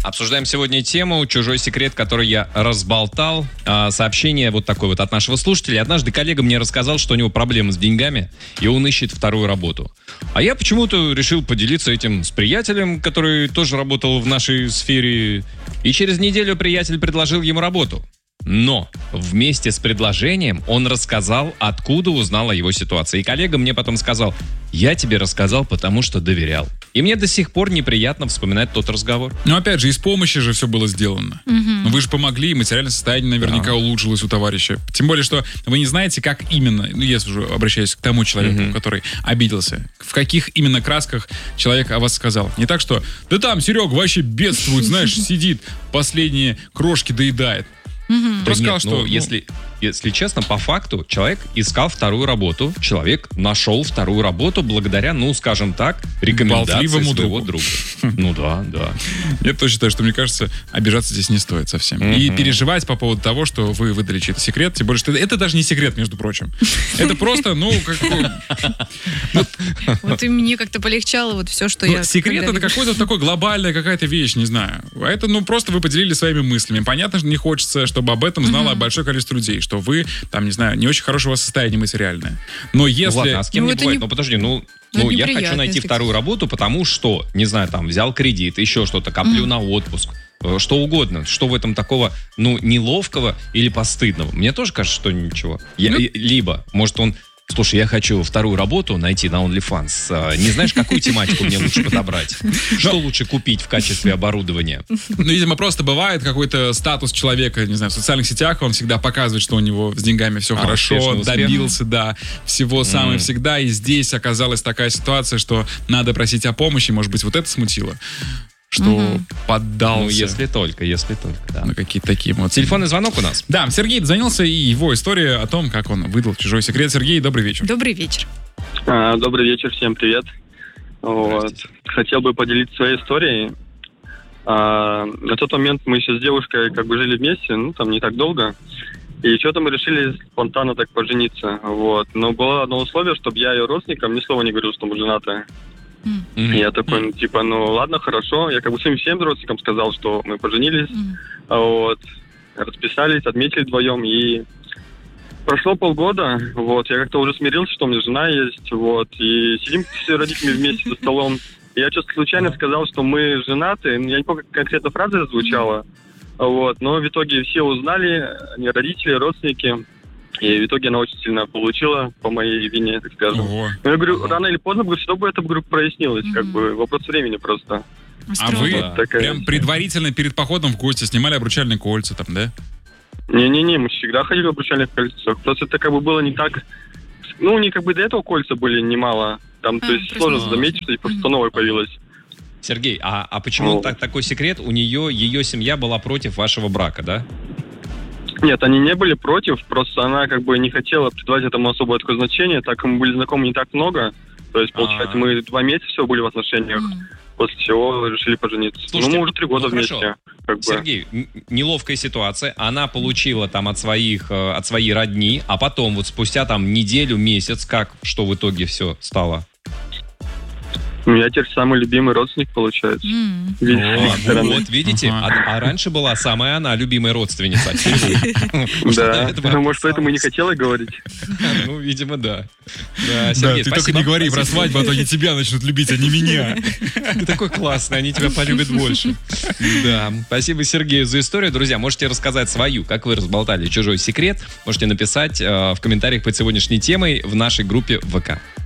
Обсуждаем сегодня тему «Чужой секрет, который я разболтал». Сообщение вот такое вот от нашего слушателя. Однажды коллега мне рассказал, что у него проблемы с деньгами, и он ищет вторую работу. А я почему-то решил поделиться этим с приятелем, который тоже работал в нашей сфере. И через неделю приятель предложил ему работу. Но вместе с предложением он рассказал, откуда узнал о его ситуации. И коллега мне потом сказал: я тебе рассказал, потому что доверял. И мне до сих пор неприятно вспоминать тот разговор. Но опять же, из помощи же все было сделано. Вы же помогли, и материальное состояние наверняка улучшилось у товарища. Тем более, что вы не знаете, как именно, ну, я уже обращаюсь к тому человеку, который обиделся, в каких именно красках человек о вас сказал. Не так, что да там Серега вообще бедствует, знаешь, сидит, последние крошки доедает. Просто сказал, что... Если честно, по факту, человек искал вторую работу, человек нашел вторую работу благодаря, ну, скажем так, рекомендации своего друга. Ну да. Я тоже считаю, что, мне кажется, обижаться здесь не стоит совсем. И переживать по поводу того, что вы выдали чей-то секрет, тем более, что это даже не секрет, между прочим. Это просто, Вот и мне как-то полегчало вот все, что я... Секрет — это какой-то такой глобальная какая-то вещь, не знаю. А это, просто вы поделились своими мыслями. Понятно, что не хочется, чтобы об этом знало большое количество людей, что вы, там, не знаю, не очень хорошего состояния материальное. Но если... Ладно, а с кем не бывает? Подожди, я хочу найти вторую работу, потому что, не знаю, там, взял кредит, еще что-то, коплю на отпуск, что угодно. Что в этом такого, неловкого или постыдного? Мне тоже кажется, что ничего. Либо, может, он... Слушай, я хочу вторую работу найти на OnlyFans. Не знаешь, какую тематику мне лучше подобрать? Что лучше купить в качестве оборудования? Видимо, просто бывает какой-то статус человека, не знаю, в социальных сетях, он всегда показывает, что у него с деньгами все хорошо, добился, всего сам и всегда. И здесь оказалась такая ситуация, что надо просить о помощи. Может быть, вот это смутило? Что поддался. Если только, да. На какие-то такие эмоции. Телефонный звонок у нас. Да, Сергей дозвонился, и его история о том, как он выдал чужой секрет. Сергей, добрый вечер. Добрый вечер. Добрый вечер, всем привет. Хотел бы поделиться своей историей. На тот момент мы еще с девушкой жили вместе, там не так долго. И что-то мы решили спонтанно так пожениться. Но было одно условие, чтобы я ее родственникам ни слова не говорил, что мы женаты. Я такой, ладно, хорошо. Я всем родственникам сказал, что мы поженились. Расписались, отметили вдвоем. И прошло полгода. Я как-то уже смирился, что у меня жена есть. И сидим все родители вместе за столом. И я что-то случайно сказал, что мы женаты. Я не помню, как конкретно фраза звучала. Но в итоге все узнали, они родители, родственники. И в итоге она очень сильно получила по моей вине, так скажем. Но я говорю, рано или поздно все бы это прояснилось. Вопрос времени просто. А вы прям предварительно перед походом в гости снимали обручальные кольца там, да? Не-не-не, мы всегда ходили в обручальных кольцах. Просто это было не так... не до этого кольца были немало. Там, то есть сложно заметить, что просто новое появилось. Сергей, а почему такой секрет? У нее, ее семья была против вашего брака, да? Нет, они не были против, просто она не хотела придавать этому особое такое значение, так как мы были знакомы не так много. То есть, получается, мы 2 месяца всего были в отношениях, после чего решили пожениться. Слушайте, мы уже 3 года вместе. Сергей, неловкая ситуация, она получила там от своей родни, а потом спустя неделю, месяц, что в итоге все стало? У меня теперь самый любимый родственник, получается. Видите? А раньше была самая она любимая родственница. Да, может, поэтому и не хотела говорить. Видимо, да. Сергей, ты только не говори про свадьбу, а то они тебя начнут любить, а не меня. Ты такой классный, они тебя полюбят больше. Да, спасибо Сергею за историю. Друзья, можете рассказать свою, как вы разболтали чужой секрет. Можете написать в комментариях под сегодняшней темой в нашей группе ВК.